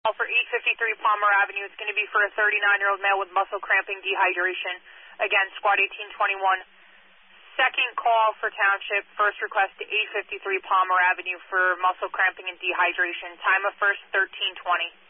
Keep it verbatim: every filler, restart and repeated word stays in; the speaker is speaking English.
For eight fifty-three Palmer Avenue, it's going to be for a thirty-nine-year-old male with muscle cramping, dehydration. Again, squad eighteen twenty-one. Second call for Township, first request to eight fifty-three Palmer Avenue for muscle cramping and dehydration. Time of first, thirteen twenty.